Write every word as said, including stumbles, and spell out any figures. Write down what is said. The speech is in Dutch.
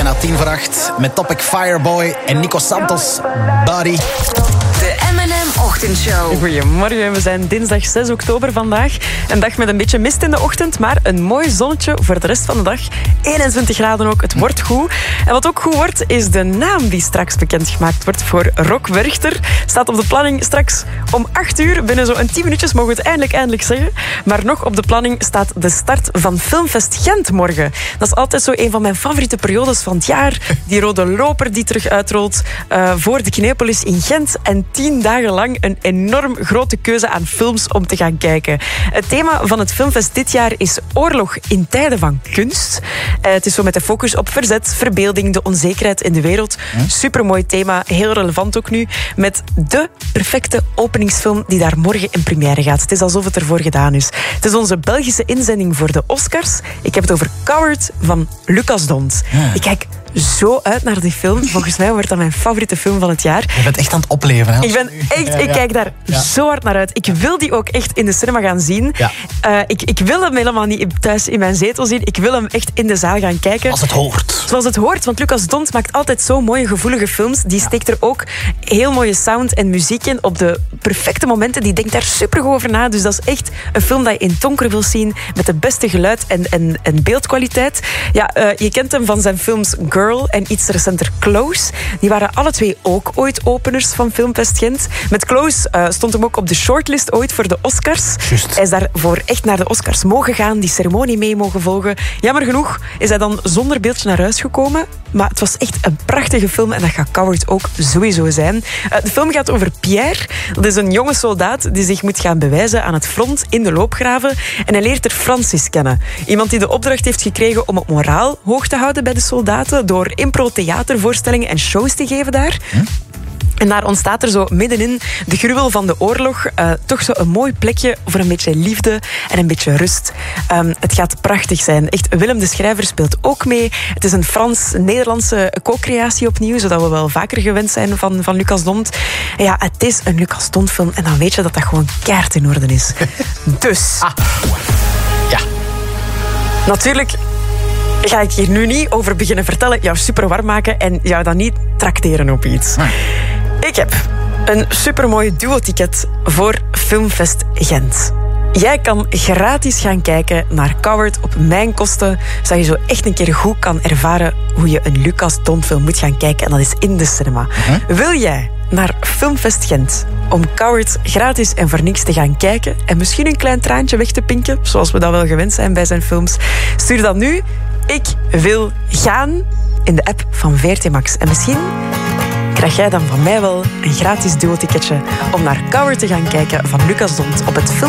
bijna tien voor acht. Met Topic Fireboy en Nico Santos, Buddy. De M en M-ochtendshow. Goedemorgen, we zijn dinsdag zes oktober vandaag. Een dag met een beetje mist in de ochtend, maar een mooi zonnetje voor de rest van de dag. eenentwintig graden ook, het wordt goed. En wat ook goed wordt, is de naam die straks bekendgemaakt wordt voor Rock Werchter. Staat op de planning straks om acht uur. Binnen zo'n tien minuutjes mogen we het eindelijk, eindelijk zeggen. Maar nog op de planning staat de start van Filmfest Gent morgen. Dat is altijd zo een van mijn favoriete periodes van het jaar. Die rode loper die terug uitrolt uh, voor de Kinepolis in Gent. En tien dagen lang een enorm grote keuze aan films om te gaan kijken. Het thema van het Filmfest dit jaar is oorlog in tijden van kunst. Uh, het is zo met de focus op verzet, verbeelding, de onzekerheid in de wereld. Hm? Supermooi thema, heel relevant ook nu. Met de perfecte openingsfilm die daar morgen in première gaat. Het is alsof het ervoor gedaan is. Het is onze Belgische inzending voor de Oscars. Ik heb het over Coward van Lucas Dont. Ja. Ik kijk zo uit naar die film. Volgens mij wordt dat mijn favoriete film van het jaar. Je bent echt aan het opleven, hè? Ik ben echt, ja, ja. ik kijk daar ja. zo hard naar uit. Ik wil die ook echt in de cinema gaan zien. Ja. Uh, ik, ik wil hem helemaal niet thuis in mijn zetel zien. Ik wil hem echt in de zaal gaan kijken. Als het hoort. Zoals het hoort, want Lucas Dont maakt altijd zo mooie, gevoelige films. Die ja. steekt er ook heel mooie sound en muziek in op de perfecte momenten. Die denkt daar supergoed over na. Dus dat is echt een film dat je in het donker wil zien, met de beste geluid en, en, en beeldkwaliteit. Ja, uh, je kent hem van zijn films Girl en iets recenter Close. Die waren alle twee ook ooit openers van Filmfest Gent. Met Close uh, stond hem ook op de shortlist ooit voor de Oscars. Just. Hij is daarvoor echt naar de Oscars mogen gaan, die ceremonie mee mogen volgen. Jammer genoeg is hij dan zonder beeldje naar huis gekomen. Maar het was echt een prachtige film en dat gaat Coward ook sowieso zijn. Uh, de film gaat over Pierre. Dat is een jonge soldaat die zich moet gaan bewijzen aan het front in de loopgraven. En hij leert er Francis kennen. Iemand die de opdracht heeft gekregen om het moraal hoog te houden bij de soldaten door impro-theatervoorstellingen en shows te geven daar. Hm? En daar ontstaat er zo middenin de gruwel van de oorlog uh, toch zo een mooi plekje voor een beetje liefde en een beetje rust. Um, het gaat prachtig zijn. Echt, Willem de Schrijver speelt ook mee. Het is een Frans-Nederlandse co-creatie opnieuw, zodat we wel vaker gewend zijn van, van Lucas Dont. En ja, het is een Lucas Dont film en dan weet je dat dat gewoon keihard in orde is. Dus... Ah. Ja. Natuurlijk... ga ik hier nu niet over beginnen vertellen, jou super warm maken en jou dan niet trakteren op iets. Nee. Ik heb een supermooi duo-ticket voor Filmfest Gent. Jij kan gratis gaan kijken naar Coward op mijn kosten, zodat je zo echt een keer goed kan ervaren hoe je een Lucas Dont film moet gaan kijken. En dat is in de cinema. Uh-huh. Wil jij naar Filmfest Gent om Coward gratis en voor niks te gaan kijken en misschien een klein traantje weg te pinken, zoals we dat wel gewend zijn bij zijn films? Stuur dan nu Ik wil gaan in de app van V R T Max. En misschien krijg jij dan van mij wel een gratis duo-ticketje om naar Coward te gaan kijken van Lucas Dont op het film.